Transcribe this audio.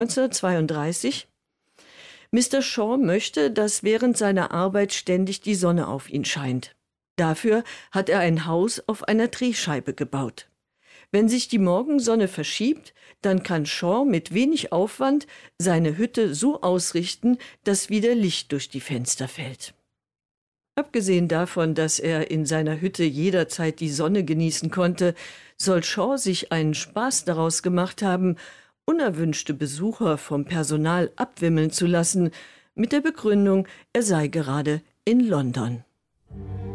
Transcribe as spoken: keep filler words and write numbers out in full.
neunzehnhundertzweiunddreißig. Mister Shaw möchte, dass während seiner Arbeit ständig die Sonne auf ihn scheint. Dafür hat er ein Haus auf einer Drehscheibe gebaut. Wenn sich die Morgensonne verschiebt, dann kann Shaw mit wenig Aufwand seine Hütte so ausrichten, dass wieder Licht durch die Fenster fällt. Abgesehen davon, dass er in seiner Hütte jederzeit die Sonne genießen konnte, soll Shaw sich einen Spaß daraus gemacht haben, unerwünschte Besucher vom Personal abwimmeln zu lassen, mit der Begründung, er sei gerade in London.